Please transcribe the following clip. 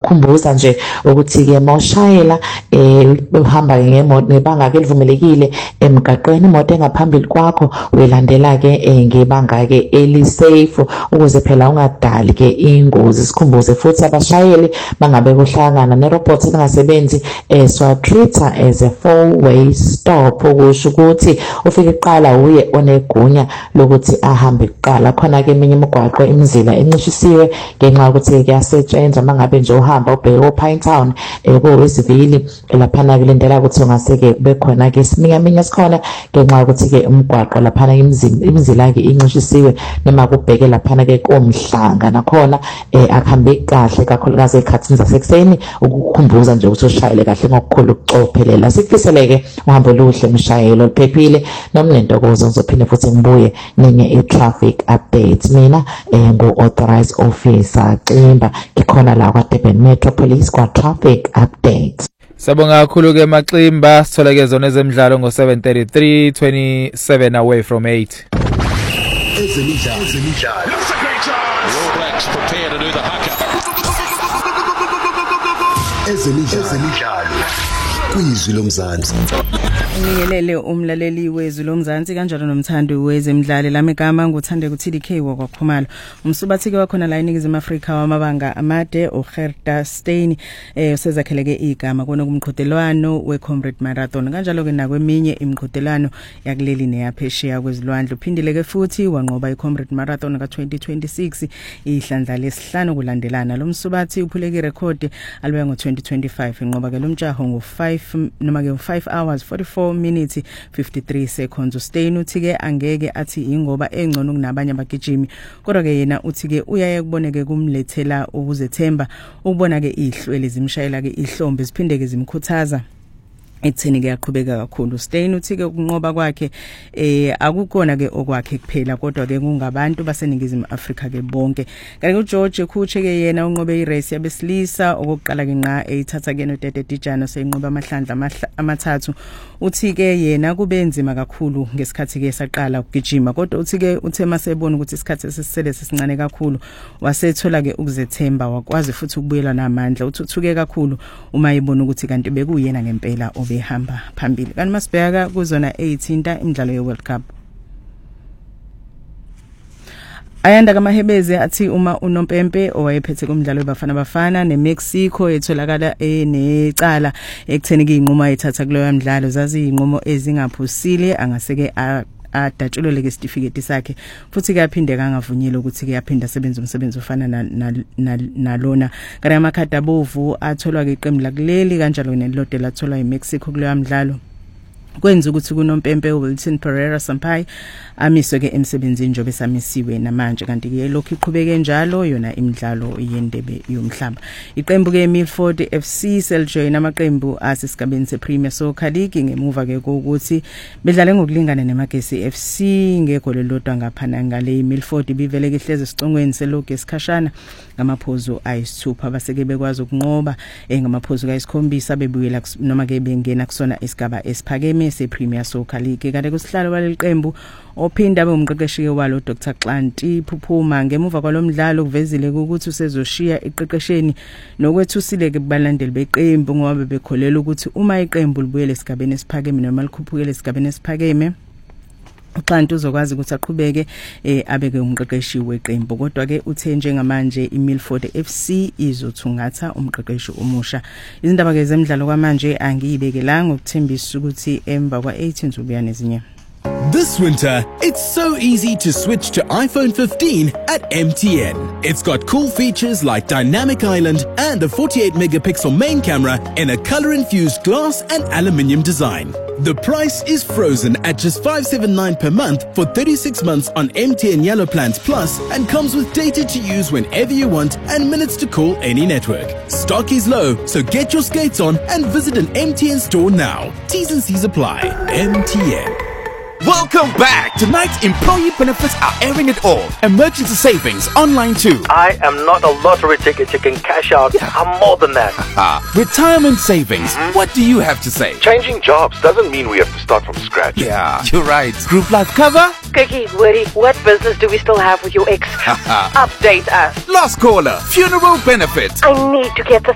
ukukhumbuza nje ukuthi ke mawushayela uhamba ngebanga ke livumelekile emgaqweni, imoto engaphambili kwakho uyilandela ke ngebanga ke elisafe ukuze phela ungadali ke ingozi. Sikhumbuze futhi abashayeli bangabe kuhlangana nerobot engasebenzi swatreater as a four-way stop, okusho ukuthi ufike kuqala uye onegunya lokuthi ahambe kuqala. Khona ke eminye imigwaqo imizila encishisiwe ngenxa yokuthi kuyasetshenzwa mangabe nje uhamba ubheke ePinetown kuwesivili laphana kulendela ukuthi ungaseke kube khona ke siminyaminya sikhona ngenxa yokuthi ke umgwaqo laphana imizila ke incishisiwe, noma kubheke laphana ke komhlanga nakhona akuhambe kahle kakhulukazi ezikhathini zasekuseni, ukukhumbuza nje ukuthi ushayele kahle ngokukhulu ukucophelela. Sikufiseleke uhambo oluhle mshayeli oluphephile nomnentokozo. Ngizophinde futhi ngibuye nenye i-traffic update. Mina ngu-authorized officer Cimba, ngikhona la kwa-Durban Metro Police kwa-traffic update. Sabonga kakhulu ke Maximba, sitholeke zona ezemidlalo ngo-7:33, 27 away from 8. Ezemidlalo. That's a great chance. The All Blacks prepare to do the haka. Ezemidlalo. Kwizwi lomzansi. Ngiyelele umlaleli wezwi lomzansi kanjalo nomthandi wezemidlalo lami igama nguthande kuTDK wakwaKhumalo. Umsubathi ke wakhona la eNingizimu Afrika wamabanga amade uGerda Steyn usezakheleke igama kona kumqhudelwano weComrade Marathon, kanjalo ke nakweminye imiqhudelwano yakuleli neyaphesheya kwezilwandle. Uphindile ke futhi wanqoba iComrade Marathon ka2026 ihlandla lesihlanu kulandelana. Lo msubathi uphuleke irecord alibeka ngo2025 inqoba ke lo mjaho ngo5 hours 44 minutes 53 seconds. uSteyn uthi ke angeke athi ingoba engcono kunabanye abagijimi, kodwa ke yena uthi ke uyaye kuboneke kumlethela ukuzethemba, ubona ke ihlwele zimshayela ke ihlombe ziphinde ke zimkhuthaza ekutheni ke yaqhubeka kakhulu. uSteyn uthi ke ukunqoba kwakhe akukona ke okwakhe kuphela, kodwa ke kungabantu baseNingizimu Afrika ke bonke. Kanti uGeorge Khuche ke yena unqobe irace yabesilisa okokuqala ke nqa eyithatha ke noTete Dijana seyinqoba amahlandla amathathu. Uthi ke yena kube nzima kakhulu ngesikhathi ke saqala ukugijima, kodwa uthi ke uthe masebona ukuthi isikhathi esisele sesincane kakhulu wasethola ke ukuzethemba, wakwazi futhi ukubuyela namandla. Uthuthuke kakhulu uma ebona ukuthi kanti bekuyena ngempela behamba phambili. Kanti masibheka kuzona 18 imidlalo yeWorld Cup, ayanda kaMahebezi athi uma uNompempe owayephethe kumdlalo weBafana Bafana neMexico etholakala necala ekutheni ke inqumo ayithatha kuloya mdlalo zazi inqumo ezingaphusile, angaseke adatshulele ke certificate sakhe, futhi ke aphinde kangavunyelwa ukuthi ke yaphinda asebenza umsebenzi ofana nalona. Kanti amakhadi abovu atholwa ke iqembu lakuleli kanjalo nelilodwa latholwa eMexico kuloya mdlalo kwenza ukuthi kuNompempe uWilton Pereira Sampaio amiswe ke emsebenzini njobe samisiwe namanje. Kanti ke lokhu iqhubeke njalo yona imidlalo yendebe yomhlaba. Iqembu ke Milford FC seljoin amaqembu asisigabeni sePremier Soccer League ngemuva ke ukuthi bedlale ngokulingana neMagesi FC ngegoli lodwa ngaphana ngale. Milford bivele ke hleze sicongweni seloku esikhashana ngamaphuzu ayisithupha, baseke bekwazi ukunqoba ngamaphuzu kayisikhombisa bebuyela noma ke bengena kusona isigaba esiphakeme sePremier Soccer League. Kanti kusihlalo waleli qembu ophinda abemqeqeshi walo Dr Xanti Phuphuma ngemuva kwalomdlalo kuvezile ukuthi usezoshiya iqeqesheni nokwethusile ke kubalandeli beqembu ngoba bekholela ukuthi uma iqembu libuyele esigabeni esiphakeme noma likhuphukele esigabeni esiphakeme uXanti uzokwazi ukuthi aqhubeke abeke umqeqeshi weqembu. Kodwa ke uthe njengamanje iMilford FC izothungatha umqeqeshi omusha. Izindaba ke zemidlalo kwamanje angiyibekelanga ukuthembisa ukuthi emva kwa18 uzobuya nezinye. This winter, it's so easy to switch to iPhone 15 at MTN. It's got cool features like Dynamic Island and a 48-megapixel main camera in a color-infused glass and aluminium design. The price is frozen at just $579 per month for 36 months on MTN Yellow Plans Plus and comes with data to use whenever you want and minutes to call any network. Stock is low, so get your skates on and visit an MTN store now. T's and C's apply. MTN. Welcome back! Tonight's employee benefits are airing it all. Emergency savings online too. I am not a lottery ticket you can cash out. Yeah. I'm more than that. Retirement savings. What do you have to say? Changing jobs doesn't mean we have to start from scratch. Yeah, you're right. Group life cover? Cookie, Woody, what business do we still have with your ex? Update us. Last caller. Funeral benefits. I need to get the